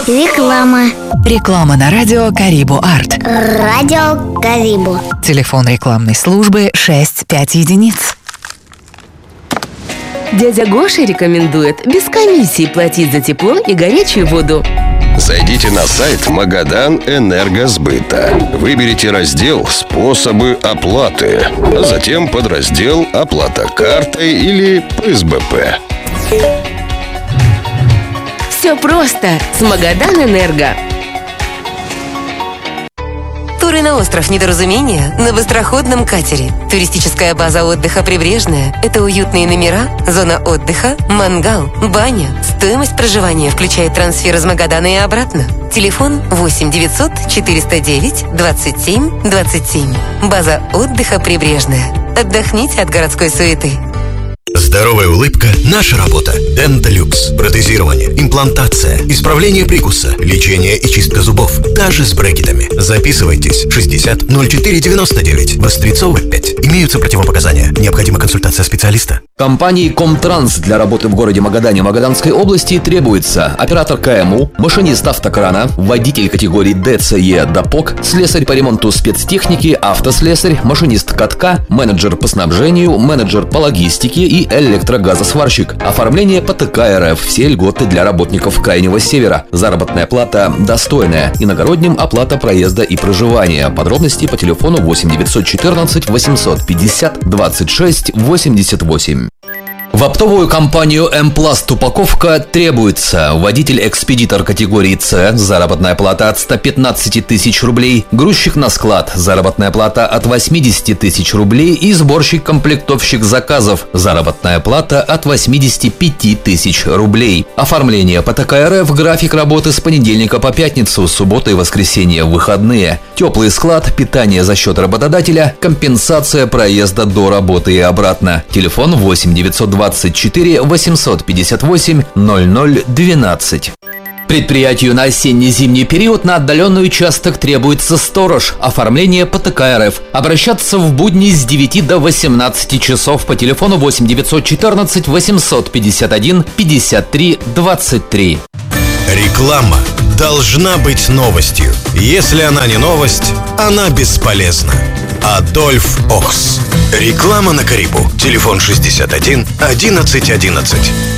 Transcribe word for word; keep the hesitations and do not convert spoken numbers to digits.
Реклама. Реклама на радио Карибу Арт. Радио Карибу. Телефон рекламной службы шесть пять единиц. Дядя Гоша рекомендует без комиссии платить за тепло и горячую воду. Зайдите на сайт Магадан Энергосбыта. Выберите раздел «Способы оплаты», а затем подраздел «Оплата картой» или П С Б П. Все просто с Магадан Энерго. Туры на остров недоразумения на быстроходном катере. Туристическая база отдыха «Прибрежная» — это уютные номера, зона отдыха, мангал, баня. Стоимость проживания включает трансфер из Магадана и обратно. Телефон восемь девятьсот четыреста девять двадцать семь двадцать семь. База отдыха «Прибрежная». Отдохните от городской суеты. Здоровая улыбка – наша работа. Денталюкс. Протезирование, имплантация, исправление прикуса, лечение и чистка зубов. Даже с брекетами. Записывайтесь. шестьдесят ноль четыре девяносто девять. Вострецова пять. Имеются противопоказания. Необходима консультация специалиста. Компании «Комтранс» для работы в городе Магадане Магаданской области требуется оператор К М У, машинист автокрана, водитель категории Д Ц Е ДАПОК, слесарь по ремонту спецтехники, автослесарь, машинист катка, менеджер по снабжению, менеджер по логистике и электрогазосварщик. Оформление П Т К Р Ф. Все льготы для работников Крайнего Севера. Заработная плата достойная. Иногородним оплата проезда и проживания. Подробности по телефону восемь девятьсот четырнадцать восемьсот пятьдесят двадцать шесть восемьдесят восемь. В оптовую компанию «М-Пласт» упаковка требуется водитель-экспедитор категории С, заработная плата от ста пятнадцати тысяч рублей, грузчик на склад, заработная плата от восьмидесяти тысяч рублей и сборщик-комплектовщик заказов, заработная плата от восьмидесяти пяти тысяч рублей. Оформление П Т К Р Ф, график работы с понедельника по пятницу, суббота и воскресенье, выходные. Теплый склад, питание за счет работодателя, компенсация проезда до работы и обратно. Телефон восемь девятьсот двадцать четыре восемьсот пятьдесят восемь ноль ноль двенадцать. Предприятию на осенне-зимний период на отдаленный участок требуется сторож. Оформление П Т К Р Ф. Обращаться в будни с девяти до восемнадцати часов по телефону восемь девятьсот четырнадцать восемьсот пятьдесят один пятьдесят три двадцать три. Реклама должна быть новостью. Если она не новость, она бесполезна. Адольф Охс. Реклама на Карибу. Телефон шестьдесят один одиннадцать одиннадцать.